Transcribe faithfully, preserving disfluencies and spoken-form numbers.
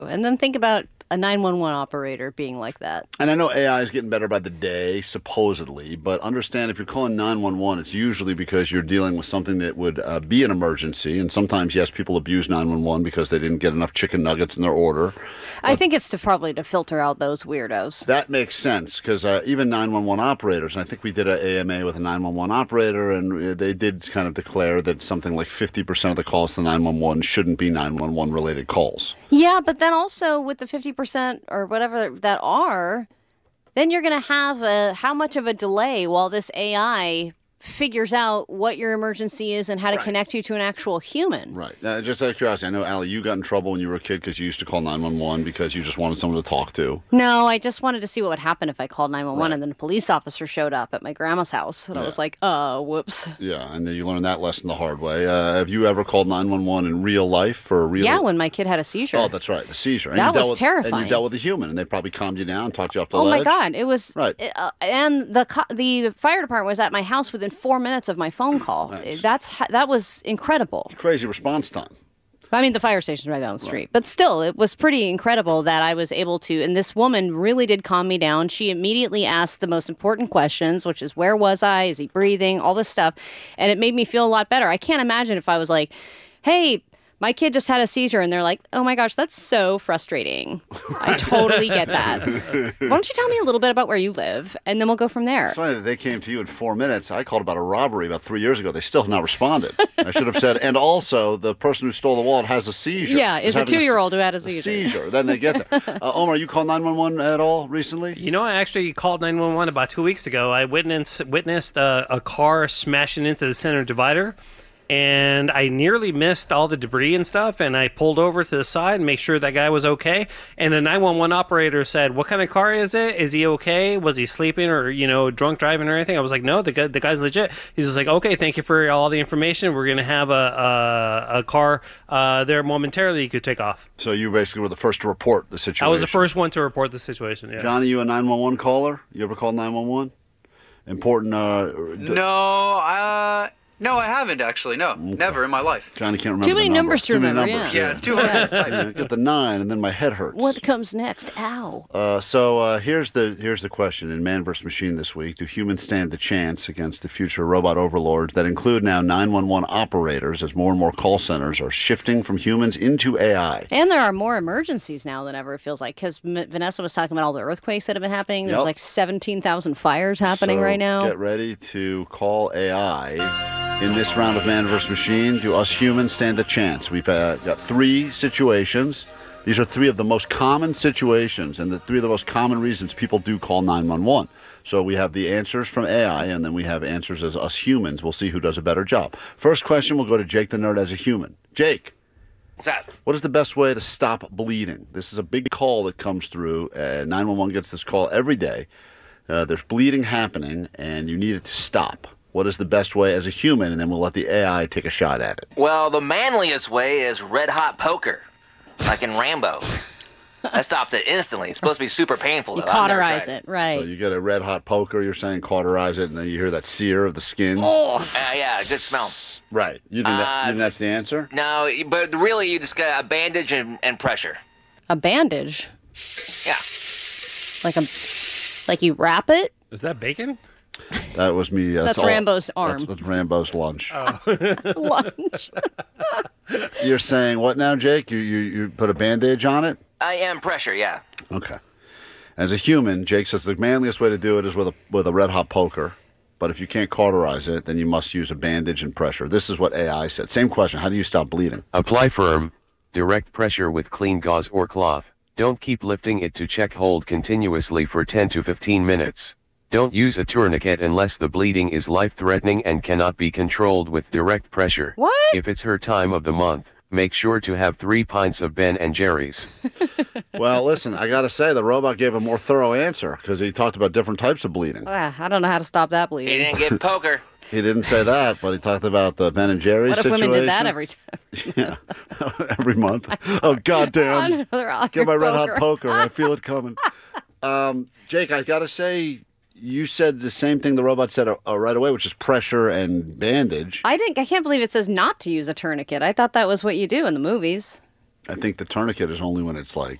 And then think about a nine one one operator being like that. And I know A I is getting better by the day, supposedly, but understand if you're calling nine one one, it's usually because you're dealing with something that would uh, be an emergency. And sometimes, yes, people abuse nine one one because they didn't get enough chicken nuggets in their order. I think it's to probably to filter out those weirdos. That makes sense because uh, even nine one one operators, and I think we did an A M A with a nine one one operator, and they did kind of declare that something like fifty percent of the calls to nine one one shouldn't be nine one one related calls. Yeah, but then also with the fifty percent or whatever that are, then you're going to have a, how much of a delay while this A I figures out what your emergency is and how to Right. connect you to an actual human. Right. Uh, just out of curiosity, I know, Allie, you got in trouble when you were a kid because you used to call nine one one because you just wanted someone to talk to. No, I just wanted to see what would happen if I called nine one one Right. and then a police officer showed up at my grandma's house. And I Yeah. was like, uh, whoops. Yeah, and then you learned that lesson the hard way. Uh, have you ever called nine one one in real life for a real... Yeah, when my kid had a seizure. Oh, that's right, the seizure. And That you dealt was with, terrifying. And you dealt with a human, and they probably calmed you down, talked you off the Oh ledge. my God! It was Right. uh, and the co- the fire department was at my house within four minutes of my phone call. Nice. That's ha- that was incredible. Crazy response time. I mean, the fire station's right down the street, but still, it was pretty incredible that I was able to. And this woman really did calm me down. She immediately asked the most important questions, which is, where was I? Is he breathing? All this stuff, and it made me feel a lot better. I can't imagine if I was like, "Hey, my kid just had a seizure," and they're like, "Oh my gosh, that's so frustrating." I totally get that. Why don't you tell me a little bit about where you live, and then we'll go from there. It's funny that they came to you in four minutes. I called about a robbery about three years ago. They still have not responded. I should have said, and also the person who stole the wallet has a seizure. Yeah, is a having two-year-old who had a a seizure. seizure. Then they get that. Uh, Omar, you called nine one one at all recently? You know, I actually called nine one one about two weeks ago. I witnessed witnessed uh, a car smashing into the center divider, and I nearly missed all the debris and stuff, and I pulled over to the side and make sure that guy was okay. And the nine one one operator said, "What kind of car is it? Is he okay? Was he sleeping or, you know, drunk driving or anything?" I was like, "No, the guy, the guy's legit." He's just like, "Okay, thank you for all the information. We're going to have a, a, a car uh, there momentarily. You could take off." So you basically were the first to report the situation. I was the first one to report the situation, yeah. Johnny, you a nine one one caller? You ever called nine one one? Important. Uh, d- No, uh, no, I haven't actually. No, never in my life. Johnny can't remember Too many the number. numbers to Too many remember, numbers, Yeah, it's too hard to type. Yeah, get the nine, and then my head hurts. What comes next? Ow. Uh, so uh, here's the here's the question in Man versus. Machine this week: do humans stand the chance against the future robot overlords that include now nine one one operators, as more and more call centers are shifting from humans into A I? And there are more emergencies now than ever, it feels like, because Vanessa was talking about all the earthquakes that have been happening. There's Yep. like seventeen thousand fires happening So right now. Get ready to call A I. In this round of Man versus. Machine, do us humans stand a chance? We've uh, got three situations. These are three of the most common situations and the three of the most common reasons people do call nine one one. So we have the answers from A I, and then we have answers as us humans. We'll see who does a better job. First question, we'll go to Jake the Nerd as a human. Jake, What's that? what is the best way to stop bleeding? This is a big call that comes through. Uh, nine one one gets this call every day. Uh, there's bleeding happening, and you need it to stop. What is the best way as a human? And then we'll let the A I take a shot at it. Well, the manliest way is red hot poker, like in Rambo. That stops it instantly. It's supposed to be super painful, You though. I've never cauterize tried it, right. So you get a red hot poker, you're saying cauterize it, and then you hear that sear of the skin. Uh, yeah, good smell. Right. You think, that, you think that's the answer? No, but really, you just got a bandage and, and pressure. A bandage? Yeah. Like a, like you wrap it? Is that bacon? That was me. uh, That's all- Rambo's arm. That's, that's Rambo's lunch. Lunch. You're saying what now, Jake? You, you you put a bandage on it? I am pressure, yeah. Okay. As a human, Jake says the manliest way to do it is with a with a red hot poker. But if you can't cauterize it, then you must use a bandage and pressure. This is what A I said. Same question. How do you stop bleeding? Apply firm, direct pressure with clean gauze or cloth. Don't keep lifting it to check hold continuously for ten to fifteen minutes. Don't use a tourniquet unless the bleeding is life-threatening and cannot be controlled with direct pressure. What? If it's her time of the month, make sure to have three pints of Ben and Jerry's. Well, listen, I got to say, the robot gave a more thorough answer because he talked about different types of bleeding. Ah, I don't know how to stop that He bleeding. didn't get poker. He didn't say that, but he talked about the Ben and Jerry's What if situation. women did that every time? Yeah, every month. Oh, goddamn. Get my red hot poker. I feel it coming. Um, Jake, I got to say, you said the same thing the robot said uh, right away, which is pressure and bandage. I didn't. I can't believe it says not to use a tourniquet. I thought that was what you do in the movies. I think the tourniquet is only when it's like